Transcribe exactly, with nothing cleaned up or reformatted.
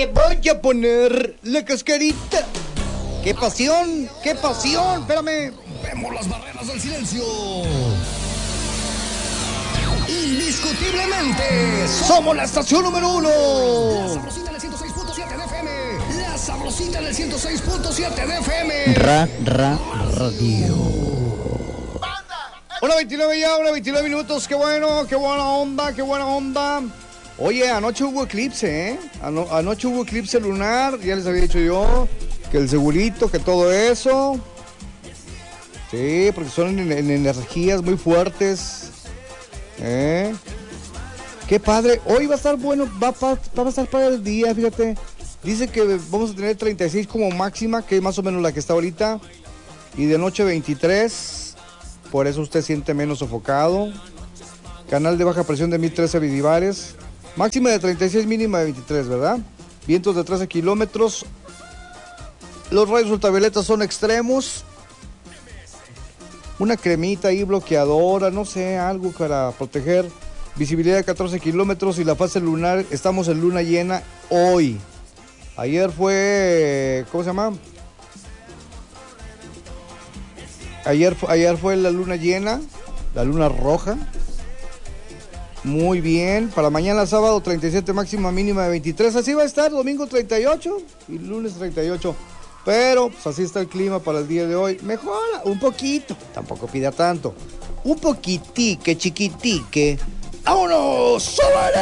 Le voy a poner la cascarita. ¡Qué pasión! ¡Qué pasión! Espérame. Vemos las barreras del silencio. Indiscutiblemente somos la estación número uno. La Sabrosita del ciento seis punto siete de F M. La Sabrosita del ciento seis punto siete de F M. Ra, ra, radio. Una veintinueve ya, una veintinueve minutos. Qué bueno, qué buena onda, qué buena onda. Oye, anoche hubo eclipse, ¿eh? Ano- anoche hubo eclipse lunar. Ya les había dicho yo que el segurito, que todo eso. Sí, porque son en, en energías muy fuertes. ¿Eh? Qué padre. Hoy va a estar bueno, va, va, va a estar para el día, fíjate. Dice que vamos a tener treinta y seis como máxima, que es más o menos la que está ahorita. Y de noche veintitrés. Por eso usted siente menos sofocado. Canal de baja presión de mil trece milibares. Máxima de treinta y seis, mínima de veintitrés, ¿verdad? Vientos de trece kilómetros. Los rayos ultravioletas son extremos. Una cremita ahí bloqueadora, no sé, algo para proteger. Visibilidad de catorce kilómetros y la fase lunar, estamos en luna llena hoy. Ayer fue, ¿cómo se llama? Ayer, ayer fue la luna llena, la luna roja. Muy bien, para mañana sábado treinta y siete, máxima mínima de veintitrés. Así va a estar, domingo treinta y ocho y lunes treinta y ocho. Pero pues así está el clima para el día de hoy. Mejora un poquito, tampoco pida tanto. Un poquitique, chiquitique. ¡Vámonos! ¡Súbale!